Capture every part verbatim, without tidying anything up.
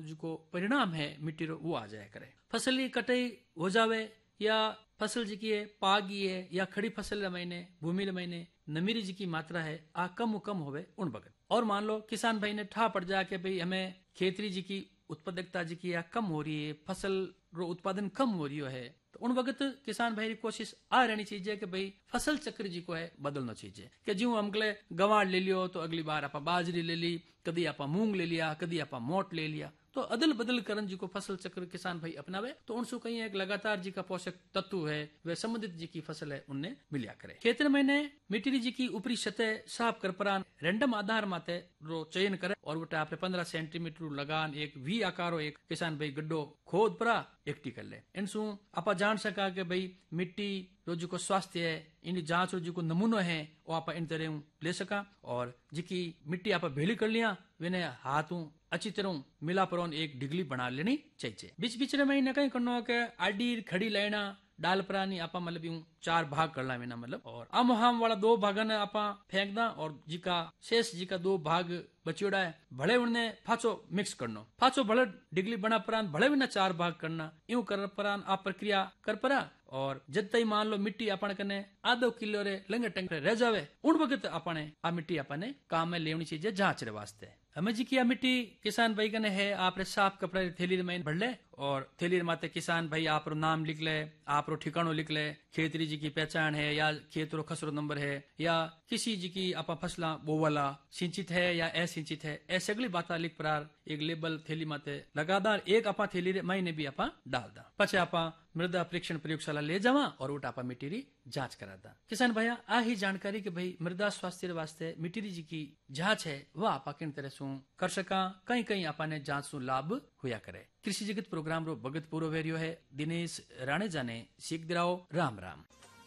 जो परिणाम है मिट्टी रो वो आ जाया करे। फसल की कटाई हो जावे या फसल जी की है पागी है या खड़ी फसल महीने भूमि महीने नमीरी जी की मात्रा है आ कम कम होवे उन बगत। और मान लो किसान भाई ने ठा पड़ जा के भाई हमें खेती जी की उत्पादकता जी की या कम हो रही है, फसल रो उत्पादन कम हो रही है, तो उन वक्त किसान भाई की कोशिश आ रहनी चाहिए कि भाई फसल चक्र जी को है बदलना चाहिए कि जो हमले गवार ले लियो तो अगली बार आप बाजरी ले ली, कदी आप मूंग ले लिया, कदी आप मोट ले लिया, तो अदल बदल करन जी को फसल चक्र किसान भाई अपनावे तो उनसे कहीं एक लगातार जी का पोषक तत्व है वह संबंधित जी की फसल है उनने मिलिया करे। खेतर महीने मिट्टी जी की ऊपरी सतह साफ कर परान रैंडम आधार माते रो चयन करे और वो आपने पंद्रह सेंटीमीटर लगान एक वी आकारो एक किसान भाई गड्ढो खोद परा एकठी कर ले। इनसू आप जान सका कि भाई मिट्टी रो जो को स्वास्थ्य है इन जांच रो जो को नमूनो है वो आप इन तरह ले सका और जिकी मिट्टी आप भेली कर लिया विने हाथों अच्छी तरह मिला पर एक डिगली बना लेनी चाहिए। बीच बीच में न कहीं करना के आडी खड़ी लेना डाल परानी आपा मतलब यूं चार भाग कर ला मेना मतलब और अम हम वाला दो भागन आपा फेंक दा और जी का शेष जी का दो भाग बचियोड़ा है भले उन्हें फाचो मिक्स करनो फाचो भले डिगली बना परान भले भी ना चार भाग करना यूं कर परान आप प्रक्रिया कर परा और जब तई मान लो मिट्टी अपन कने आधो किलो रे लंगे टंग रह जावे उन वक्त अपने आ मिट्टी अपने काम में लेवनी चाहिए जांच रे वास्ते। हमें जी की मिट्टी किसान भाई कने है आपने साफ कपड़े थैली में भर ले और थैली माते किसान भाई आप रो नाम लिख ले, आप रो ठिकानो लिख ले, खेतरी जी की पहचान है या खेत रो खसरो नंबर है या किसी जी की आपा फसला वो वाला सिंचित है या असिंचित है ऐ सगली बात लिख परार एक लेबल थैली माते लगातार एक आपा थैली रे महीने भी आपा डाल दा पछे आपा मृदा परीक्षण प्रयोगशाला ले जावा और उठ आपा मिट्टी री जांच करा दा। किसान भैया आ ही जानकारी कि भाई मृदा स्वास्थ्य वास्ते मिट्टी जी की जांच है वह आपा किन तरह सु कर सका कहीं कहीं आपा ने जांच सु लाभ हुआ करे। कृषि जगत प्रोग्राम रो भगत पूरो वेरियो है दिनेश राणे जाने सीख दिराओ। राम राम।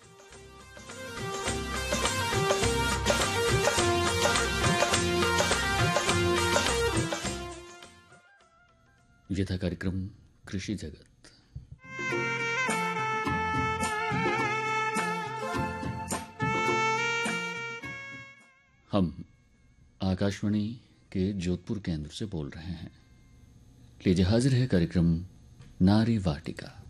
ये था कार्यक्रम कृषि जगत। हम आकाशवाणी के जोधपुर केंद्र से बोल रहे हैं। लीजिए हाजिर है कार्यक्रम नारी वाटिका।